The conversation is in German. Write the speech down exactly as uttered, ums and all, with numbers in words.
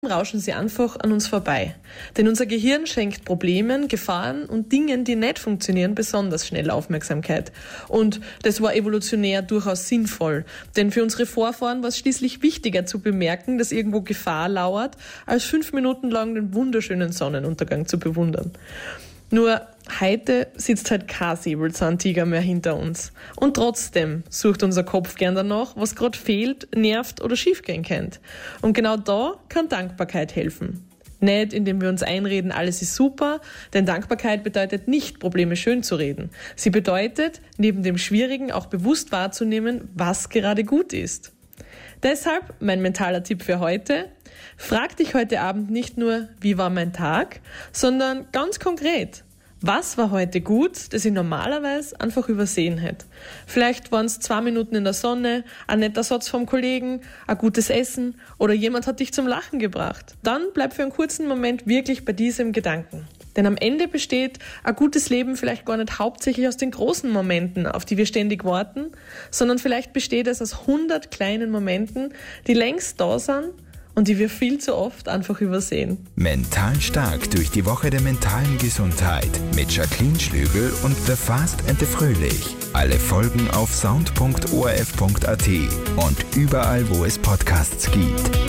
rauschen sie einfach an uns vorbei. Denn unser Gehirn schenkt Problemen, Gefahren und Dingen, die nicht funktionieren, besonders schnell Aufmerksamkeit. Und das war evolutionär durchaus sinnvoll. Denn für unsere Vorfahren war es schließlich wichtiger zu bemerken, dass irgendwo Gefahr lauert, als fünf Minuten lang den wunderschönen Sonnenuntergang zu bewundern. Nur heute sitzt halt kein Säbelzahntiger mehr hinter uns. Und trotzdem sucht unser Kopf gern danach, was gerade fehlt, nervt oder schiefgehen könnte. Und genau da kann Dankbarkeit helfen. Nicht, indem wir uns einreden, alles ist super, denn Dankbarkeit bedeutet nicht, Probleme schön zu reden. Sie bedeutet, neben dem Schwierigen auch bewusst wahrzunehmen, was gerade gut ist. Deshalb mein mentaler Tipp für heute: Frag dich heute Abend nicht nur, wie war mein Tag, sondern ganz konkret, was war heute gut, das ich normalerweise einfach übersehen hätte. Vielleicht waren es zwei Minuten in der Sonne, ein netter Satz vom Kollegen, ein gutes Essen oder jemand hat dich zum Lachen gebracht. Dann bleib für einen kurzen Moment wirklich bei diesem Gedanken. Denn am Ende besteht ein gutes Leben vielleicht gar nicht hauptsächlich aus den großen Momenten, auf die wir ständig warten, sondern vielleicht besteht es aus hundert kleinen Momenten, die längst da sind und die wir viel zu oft einfach übersehen. Mental stark durch die Woche der mentalen Gesundheit mit Jacqueline Schlögl und The Fast and the Fröhlich. Alle Folgen auf sound punkt o r f punkt a t und überall, wo es Podcasts gibt.